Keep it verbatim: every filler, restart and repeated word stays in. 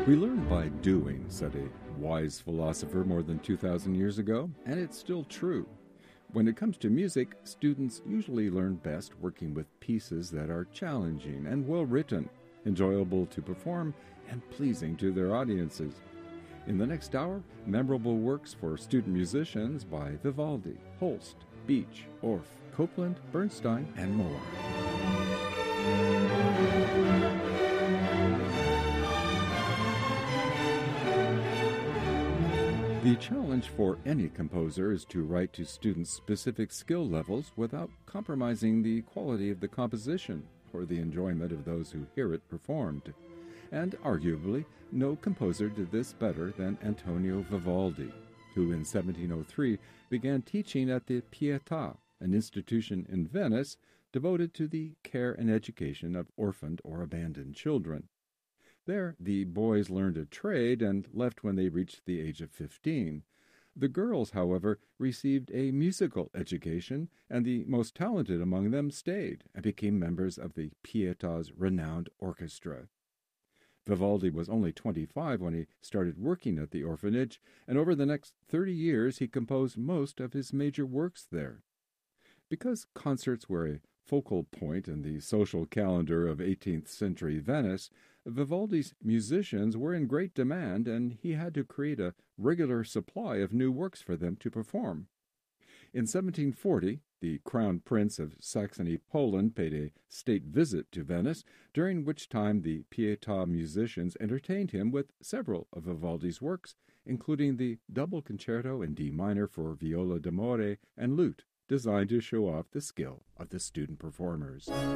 We learn by doing, said a wise philosopher more than two thousand years ago, and it's still true. When it comes to music, students usually learn best working with pieces that are challenging and well written, enjoyable to perform, and pleasing to their audiences. In the next hour, memorable works for student musicians by Vivaldi, Holst, Beach, Orff, Copland, Bernstein, and more. The challenge for any composer is to write to students' specific skill levels without compromising the quality of the composition or the enjoyment of those who hear it performed. And arguably, no composer did this better than Antonio Vivaldi, who in seventeen oh three began teaching at the Pietà, an institution in Venice devoted to the care and education of orphaned or abandoned children. There, the boys learned a trade and left when they reached the age of fifteen. The girls, however, received a musical education, and the most talented among them stayed and became members of the Pietà's renowned orchestra. Vivaldi was only twenty-five when he started working at the orphanage, and over the next thirty years he composed most of his major works there. Because concerts were a focal point in the social calendar of eighteenth century Venice, Vivaldi's musicians were in great demand, and he had to create a regular supply of new works for them to perform. In seventeen forty, the Crown Prince of Saxony-Poland paid a state visit to Venice, during which time the Pietà musicians entertained him with several of Vivaldi's works, including the double concerto in D minor for viola d'amore and lute, designed to show off the skill of the student performers.